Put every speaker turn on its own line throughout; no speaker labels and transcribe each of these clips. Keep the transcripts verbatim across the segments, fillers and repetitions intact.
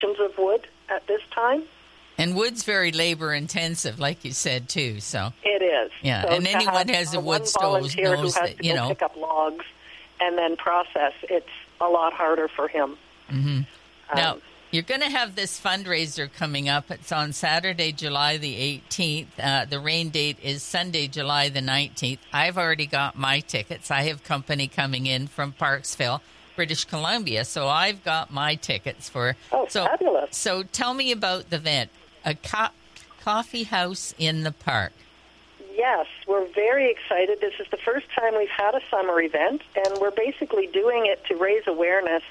of wood at this time.
And wood's very labor intensive, like you said too. So
it is.
Yeah,
so
and anyone
have,
has a
uh,
wood stove knows
who has
that
to
you
go
know
pick up logs and then process. It's a lot harder for him.
Mm-hmm.
Um,
Now you're going to have this fundraiser coming up. It's on Saturday, July the eighteenth. Uh, the rain date is Sunday, July the nineteenth. I've already got my tickets. I have company coming in from Parksville, British Columbia, so I've got my tickets for.
Oh,
so,
fabulous!
So tell me about the event. A co- coffee house in the park.
Yes, we're very excited. This is the first time we've had a summer event, and we're basically doing it to raise awareness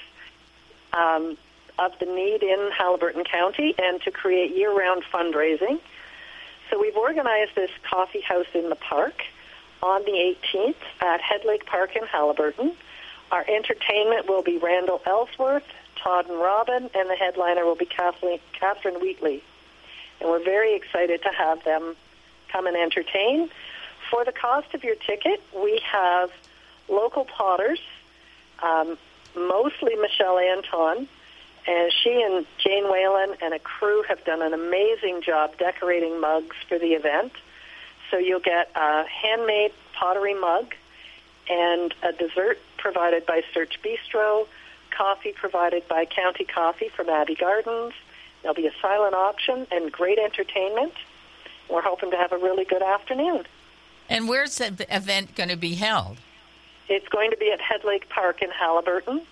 um, of the need in Haliburton County and to create year-round fundraising. So we've organized this coffee house in the park on the eighteenth at Head Lake Park in Haliburton. Our entertainment will be Randall Ellsworth, Todd and Robin, and the headliner will be Kathleen, Catherine Wheatley. And we're very excited to have them come and entertain. For the cost of your ticket, we have local potters, um, mostly Michelle Anton, and she and Jane Whalen and a crew have done an amazing job decorating mugs for the event. So you'll get a handmade pottery mug and a dessert provided by Search Bistro, coffee provided by County Coffee from Abbey Gardens. There'll be a silent auction and great entertainment. We're hoping to have a really good afternoon.
And where's the event going to be held?
It's going to be at Head Lake Park in Haliburton.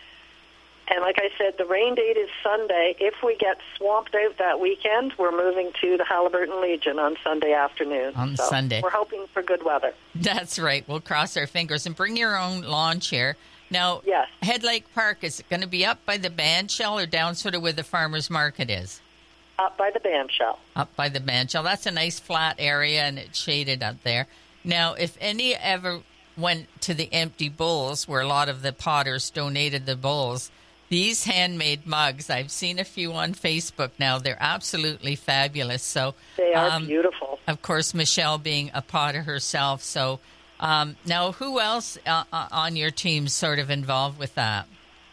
And like I said, the rain date is Sunday. If we get swamped out that weekend, we're moving to the Haliburton Legion on Sunday afternoon.
On
so
Sunday.
We're hoping for good weather.
That's right. We'll cross our fingers. And bring your own lawn chair. Now,
yes.
Head Lake Park, is it going to be up by the band shell or down sort of where the farmer's market is?
Up by the band shell.
Up by the band shell. That's a nice flat area, and it's shaded up there. Now, if any ever went to the empty bowls where a lot of the potters donated the bowls, these handmade mugs, I've seen a few on Facebook now. They're absolutely fabulous. So
They are
um,
beautiful.
Of course, Michelle being a potter herself. So um, now, who else uh, on your team sort of involved with that?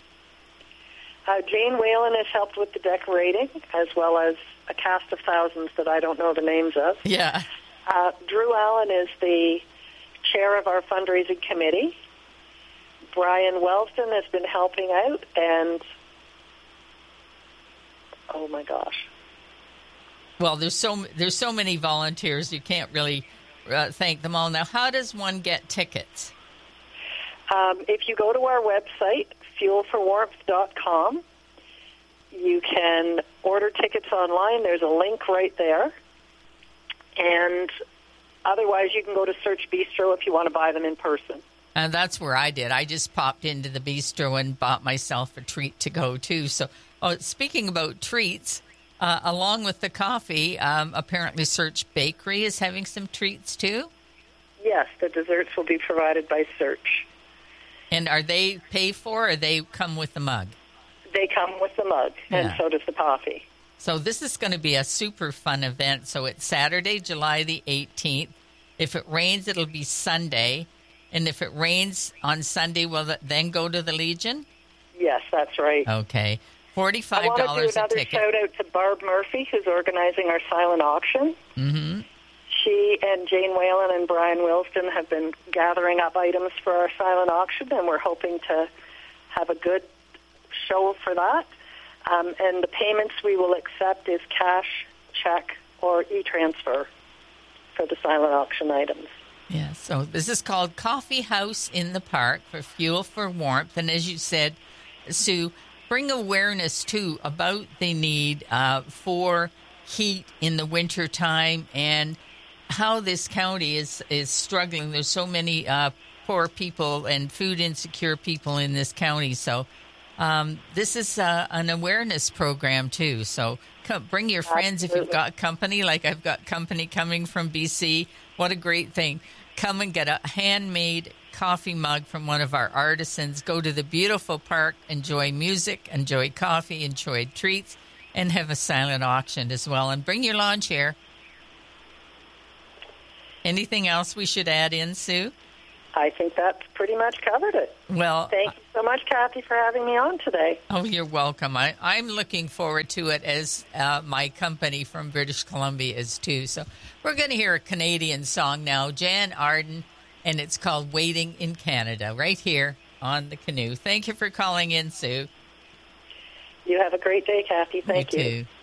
Uh, Jane Whalen has helped with the decorating, as well as a cast of thousands that I don't know the names of.
Yeah.
Uh, Drew Allen is the chair of our fundraising committee. Brian Wellston has been helping out, and oh my gosh.
Well, there's so there's so many volunteers, you can't really uh, thank them all. Now, how does one get tickets?
Um, if you go to our website, fuel for warmth dot com, you can order tickets online. There's a link right there. And otherwise, you can go to Search Bistro if you want to buy them in person.
And that's where I did. I just popped into the bistro and bought myself a treat to go, too. So, oh, speaking about treats, uh, along with the coffee, um, apparently Search Bakery is having some treats, too?
Yes, the desserts will be provided by Search.
And are they pay for, or they come with the mug?
They come with the mug, and
Yeah.
so does the coffee.
So this is going to be a super fun event. So it's Saturday, July the eighteenth. If it rains, it'll be Sunday. And if it rains on Sunday, will it then go to the Legion?
Yes, that's right.
Okay. forty-five dollars
I want to do another
a ticket.
shout-out to Barb Murphy, who's organizing our silent auction.
Mm-hmm.
She and Jane Whalen and Brian Wilston have been gathering up items for our silent auction, and we're hoping to have a good show for that. Um, and the payments we will accept is cash, check, or e-transfer for the silent auction items.
Yeah, so this is called Coffee House in the Park for Fuel for Warmth. And as you said, Sue, bring awareness, too, about the need uh, for heat in the wintertime and how this county is, is struggling. There's so many uh, poor people and food insecure people in this county. So um, this is uh, an awareness program, too. So come, bring your friends. Absolutely. If you've got company, like I've got company coming from B C. What a great thing. Come and get a handmade coffee mug from one of our artisans. Go to the beautiful park, enjoy music, enjoy coffee, enjoy treats, and have a silent auction as well. And bring your lawn chair. Anything else we should add in, Sue?
I think that's pretty much covered it.
Well,
thank you so much, Kathy, for having me on today.
Oh, you're welcome. I, I'm looking forward to it, as uh, my company from British Columbia is too. So we're going to hear a Canadian song now, Jan Arden, and it's called Waiting in Canada, right here on The Canoe. Thank you for calling in, Sue.
You have a great day, Kathy. Thank you.
You too.